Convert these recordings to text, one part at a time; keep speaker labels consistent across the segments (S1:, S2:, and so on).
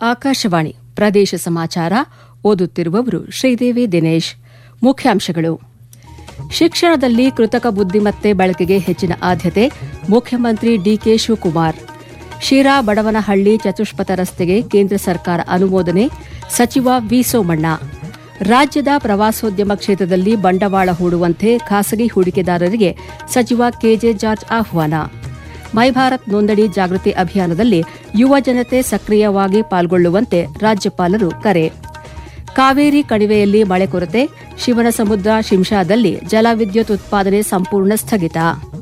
S1: ಆಕಾಶವಾಣಿ ಪ್ರದೇಶ ಸಮಾಚಾರ ಓದುತ್ತಿರುವವರು ಶ್ರೀದೇವಿ ದಿನೇಶ್. ಮುಖ್ಯಾಂಶಗಳು: ಶಿಕ್ಷಣದಲ್ಲಿ ಕೃತಕ ಬುದ್ದಿಮತ್ತೆ ಬಳಕೆಗೆ ಹೆಚ್ಚಿನ ಆದ್ಯತೆ, ಮುಖ್ಯಮಂತ್ರಿ ಡಿಕೆ ಶಿವಕುಮಾರ್. ಶಿರಾ ಬಡವನಹಳ್ಳಿ ಚತುಷ್ಪಥ ರಸ್ತೆಗೆ ಕೇಂದ್ರ ಸರ್ಕಾರ ಅನುಮೋದನೆ, ಸಚಿವ ವಿ ಸೋಮಣ್ಣ. ರಾಜ್ಯದ ಪ್ರವಾಸೋದ್ಯಮ ಕ್ಷೇತ್ರದಲ್ಲಿ ಬಂಡವಾಳ ಹೂಡುವಂತೆ ಖಾಸಗಿ ಹೂಡಿಕೆದಾರರಿಗೆ ಸಚಿವ ಕೆಜೆ ಜಾರ್ಜ್ ಆಹ್ವಾನ. ಮೈ ಭಾರತ್ ನೋಂದಣಿ ಜಾಗೃತಿ ಅಭಿಯಾನದಲ್ಲಿ ಯುವ ಜನತೆ ಸಕ್ರಿಯವಾಗಿ ಪಾಲ್ಗೊಳ್ಳುವಂತೆ ರಾಜ್ಯಪಾಲರು ಕರೆ. ಕಾವೇರಿ ಕಣಿವೆಯಲ್ಲಿ ಮಳೆ ಕೊರತೆ, ಶಿವನಸಮುದ್ರ ಶಿಂಷಾದಲ್ಲಿ ಜಲವಿದ್ಯುತ್ ಉತ್ಪಾದನೆ ಸಂಪೂರ್ಣ ಸ್ಥಗಿತ.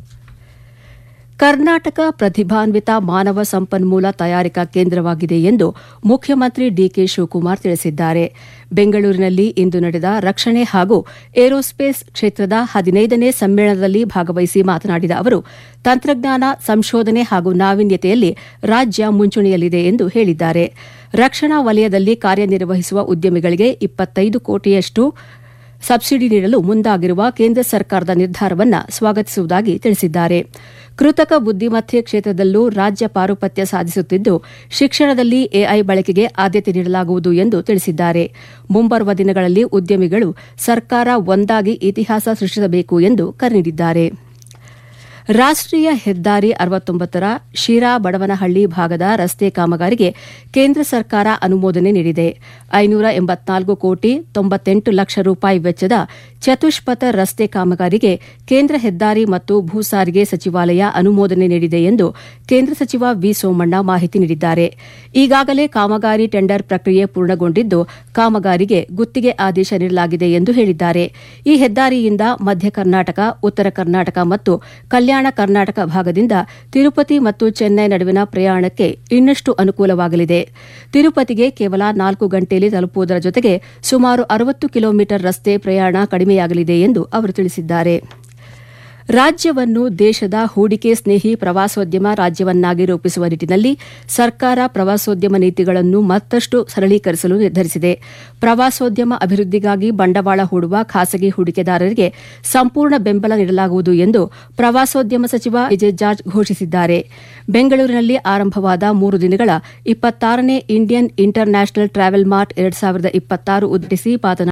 S1: ಕರ್ನಾಟಕ ಪ್ರತಿಭಾನ್ವಿತ ಮಾನವ ಸಂಪನ್ಮೂಲ ತಯಾರಿಕಾ ಕೇಂದ್ರವಾಗಿದೆ ಎಂದು ಮುಖ್ಯಮಂತ್ರಿ ಡಿಕೆ ಶಿವಕುಮಾರ್ ತಿಳಿಸಿದ್ದಾರೆ. ಬೆಂಗಳೂರಿನಲ್ಲಿ ಇಂದು ನಡೆದ ರಕ್ಷಣೆ ಹಾಗೂ ಏರೋಸ್ಪೇಸ್ ಕ್ಷೇತ್ರದ 15ನೇ ಸಮ್ಮೇಳನದಲ್ಲಿ ಭಾಗವಹಿಸಿ ಮಾತನಾಡಿದ ಅವರು, ತಂತ್ರಜ್ಞಾನ, ಸಂಶೋಧನೆ ಹಾಗೂ ನಾವೀನ್ಯತೆಯಲ್ಲಿ ರಾಜ್ಯ ಮುಂಚೂಣಿಯಲ್ಲಿದೆ ಎಂದು ಹೇಳಿದ್ದಾರೆ. ರಕ್ಷಣಾ ವಲಯದಲ್ಲಿ ಕಾರ್ಯನಿರ್ವಹಿಸುವ ಉದ್ಯಮಿಗಳಿಗೆ 25 ಕೋಟಿಯಷ್ಟು ಸಬ್ಸಿಡಿ ನೀಡಲು ಮುಂದಾಗಿರುವ ಕೇಂದ್ರ ಸರ್ಕಾರದ ನಿರ್ಧಾರವನ್ನು ಸ್ವಾಗತಿಸುವುದಾಗಿ ತಿಳಿಸಿದ್ದಾರೆ. ಕೃತಕ ಬುದ್ದಿಮತ್ತೆ ಕ್ಷೇತ್ರದಲ್ಲೂ ರಾಜ್ಯ ಪಾರುಪತ್ಯ ಸಾಧಿಸುತ್ತಿದ್ದು, ಶಿಕ್ಷಣದಲ್ಲಿ ಎಐ ಬಳಕೆಗೆ ಆದ್ಯತೆ ನೀಡಲಾಗುವುದು ಎಂದು ತಿಳಿಸಿದ್ದಾರೆ. ಮುಂಬರುವ ದಿನಗಳಲ್ಲಿ ಉದ್ಯಮಿಗಳು ಸರ್ಕಾರ ಒಂದಾಗಿ ಇತಿಹಾಸ ಸೃಷ್ಟಿಸಬೇಕು ಎಂದು ಕರೆ ನೀಡಿದ್ದಾರೆ. ರಾಷ್ಟೀಯ ಹೆದ್ದಾರಿ 69ರ ಶಿರಾ ಬಡವನಹಳ್ಳಿ ಭಾಗದ ರಸ್ತೆ ಕಾಮಗಾರಿಗೆ ಕೇಂದ್ರ ಸರ್ಕಾರ ಅನುಮೋದನೆ ನೀಡಿದೆ. 584 ಕೋಟಿ 98 ಲಕ್ಷ ರೂಪಾಯಿ ವೆಚ್ಚದ ಚತುಷ್ಪಥ ರಸ್ತೆ ಕಾಮಗಾರಿಗೆ ಕೇಂದ್ರ ಹೆದ್ದಾರಿ ಮತ್ತು ಭೂ ಸಾರಿಗೆ ಸಚಿವಾಲಯ ಅನುಮೋದನೆ ನೀಡಿದೆ ಎಂದು ಕೇಂದ್ರ ಸಚಿವ ವಿ ಸೋಮಣ್ಣ ಮಾಹಿತಿ ನೀಡಿದ್ದಾರೆ. ಈಗಾಗಲೇ ಕಾಮಗಾರಿ ಟೆಂಡರ್ ಪ್ರಕ್ರಿಯೆ ಪೂರ್ಣಗೊಂಡಿದ್ದು, ಕಾಮಗಾರಿಗೆ ಗುತ್ತಿಗೆ ಆದೇಶ ನೀಡಲಾಗಿದೆ ಎಂದು ಹೇಳಿದ್ದಾರೆ. ಈ ಹೆದ್ದಾರಿಯಿಂದ ಮಧ್ಯ ಕರ್ನಾಟಕ, ಉತ್ತರ ಕರ್ನಾಟಕ ಮತ್ತು ಕಲ್ಯಾಣ ಕರ್ನಾಟಕ ಭಾಗದಿಂದ ತಿರುಪತಿ ಮತ್ತು ಚೆನ್ನೈ ನಡುವಿನ ಪ್ರಯಾಣಕ್ಕೆ ಇನ್ನಷ್ಟು ಅನುಕೂಲವಾಗಲಿದೆ. ತಿರುಪತಿಗೆ ಕೇವಲ 4 ಗಂಟೆಯಲ್ಲಿ ತಲುಪುವುದರ ಜೊತೆಗೆ ಸುಮಾರು 60 ಕಿಲೋಮೀಟರ್ ರಸ್ತೆ ಪ್ರಯಾಣ ಕಡಿಮೆಯಾಗಲಿದೆ ಎಂದು ಅವರು ತಿಳಿಸಿದ್ದಾರೆ. ರಾಜ್ಯವನ್ನು ದೇಶದ ಹೂಡಿಕೆ ಸ್ನೇಹಿ ಪ್ರವಾಸೋದ್ಯಮ ರಾಜ್ಯವನ್ನಾಗಿ ರೂಪಿಸುವ ನಿಟ್ಟಿನಲ್ಲಿ ಸರ್ಕಾರ ಪ್ರವಾಸೋದ್ಯಮ ನೀತಿಗಳನ್ನು ಮತ್ತಷ್ಟು ಸರಳೀಕರಿಸಲು ನಿರ್ಧರಿಸಿದೆ. ಪ್ರವಾಸೋದ್ಯಮ ಅಭಿವೃದ್ಧಿಗಾಗಿ ಬಂಡವಾಳ ಹೂಡುವ ಖಾಸಗಿ ಹೂಡಿಕೆದಾರರಿಗೆ ಸಂಪೂರ್ಣ ಬೆಂಬಲ ನೀಡಲಾಗುವುದು ಎಂದು ಪ್ರವಾಸೋದ್ಯಮ ಸಚಿವ ಕೆಜೆ ಜಾರ್ಜ್ ಘೋಷಿಸಿದ್ದಾರೆ. ಬೆಂಗಳೂರಿನಲ್ಲಿ ಆರಂಭವಾದ 3 ದಿನಗಳ 26ನೇ Indian inter national travel mart 2026 ಉದ್ಘಾಟಿಸಿ ಮಾತನಾಡಿದ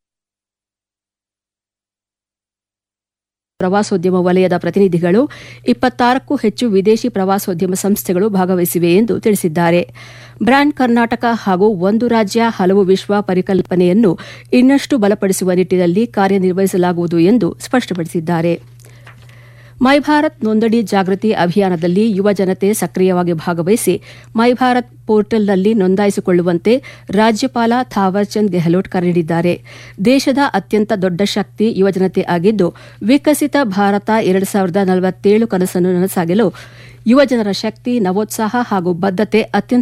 S1: ಪ್ರವಾಸೋದ್ಯಮ ವಲಯದ ಪ್ರತಿನಿಧಿಗಳು 26ಕ್ಕೂ ಹೆಚ್ಚು ವಿದೇಶಿ ಪ್ರವಾಸೋದ್ಯಮ ಸಂಸ್ಥೆಗಳು ಭಾಗವಹಿಸಿವೆ ಎಂದು ತಿಳಿಸಿದ್ದಾರೆ. ಬ್ರ್ಯಾಂಡ್ ಕರ್ನಾಟಕ ಹಾಗೂ ಒಂದು ರಾಜ್ಯ ಹಲವು ವಿಶ್ವ ಪರಿಕಲ್ಪನೆಯನ್ನು ಇನ್ನಷ್ಟು ಬಲಪಡಿಸುವ ನಿಟ್ಟಿನಲ್ಲಿ ಕಾರ್ಯನಿರ್ವಹಿಸಲಾಗುವುದು ಎಂದು ಸ್ಪಷ್ಟಪಡಿಸಿದ್ದಾರೆ. ಮೈ ಭಾರತ್ ನೋಂದಣಿ ಜಾಗೃತಿ ಅಭಿಯಾನದಲ್ಲಿ ಯುವ ಜನತೆ ಸಕ್ರಿಯವಾಗಿ ಭಾಗವಹಿಸಿ ಮೈ ಭಾರತ್ ಪೋರ್ಟಲ್ನಲ್ಲಿ ನೋಂದಾಯಿಸಿಕೊಳ್ಳುವಂತೆ ರಾಜ್ಯಪಾಲ ಥಾವರ್ಚಂದ್ ಗೆಹ್ಲೋಟ್ ಕರೆ ನೀಡಿದ್ದಾರೆ. ದೇಶದ ಅತ್ಯಂತ ದೊಡ್ಡ ಶಕ್ತಿ ಯುವಜನತೆ ಆಗಿದ್ದು, ವಿಕಸಿತ ಭಾರತ 2047 ಕನಸನ್ನು ನನಸಾಗಲು ಯುವಜನರ ಶಕ್ತಿ, ನವೋತ್ಸಾಹ ಹಾಗೂ ಬದ್ಧತೆ ಅತ್ಯಂತ